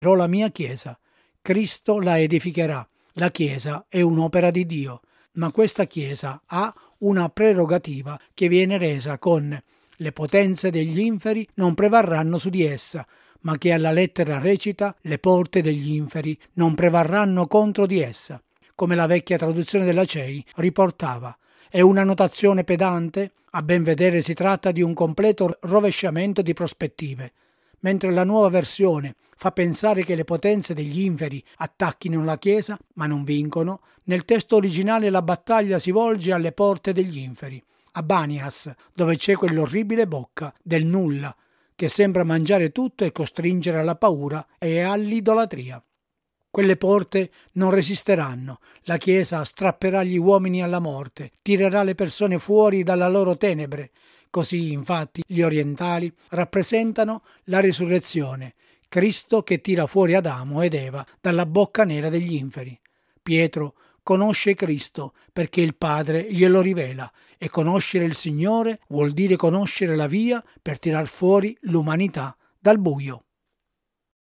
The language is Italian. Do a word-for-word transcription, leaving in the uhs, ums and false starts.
la mia Chiesa. Cristo la edificherà. La Chiesa è un'opera di Dio, ma questa Chiesa ha una prerogativa che viene resa con le potenze degli inferi non prevarranno su di essa, ma che alla lettera recita le porte degli inferi non prevarranno contro di essa, come la vecchia traduzione della C E I riportava. È una notazione pedante? A ben vedere si tratta di un completo rovesciamento di prospettive. Mentre la nuova versione fa pensare che le potenze degli inferi attacchino la Chiesa, ma non vincono, nel testo originale la battaglia si volge alle porte degli inferi, a Banias, dove c'è quell'orribile bocca del nulla, che sembra mangiare tutto e costringere alla paura e all'idolatria. Quelle porte non resisteranno, la Chiesa strapperà gli uomini alla morte, tirerà le persone fuori dalla loro tenebre. Così, infatti, gli orientali rappresentano la risurrezione, Cristo che tira fuori Adamo ed Eva dalla bocca nera degli inferi. Pietro conosce Cristo perché il Padre glielo rivela, e conoscere il Signore vuol dire conoscere la via per tirar fuori l'umanità dal buio.